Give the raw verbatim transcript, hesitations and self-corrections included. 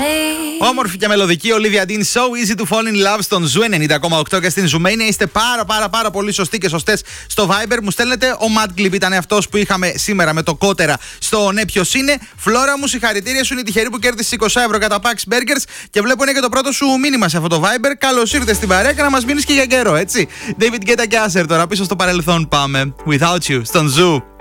Όμορφη και μελωδική Olivia Dean, So Easy to Fall in Love στον Ζου ενενήντα κόμμα οκτώ και στην Ζουμania. Είστε πάρα πάρα πάρα πολύ σωστοί και σωστές στο Viber. Μου στέλνετε, ο Matt Glib ήταν αυτός που είχαμε σήμερα με το κότερα στο ναι ποιος είναι. Φλόρα μου, συγχαρητήρια σου, είναι τυχερή που κέρδισε είκοσι ευρώ κατά Pax Burgers και βλέπω είναι και το πρώτο σου μήνυμα σε αυτό το Viber. Καλώς ήρθες στην παρέα και να μας μείνεις και για καιρό, έτσι. David Guetta και Asher τώρα πίσω στο παρελθόν πάμε. Without You στον Ζου.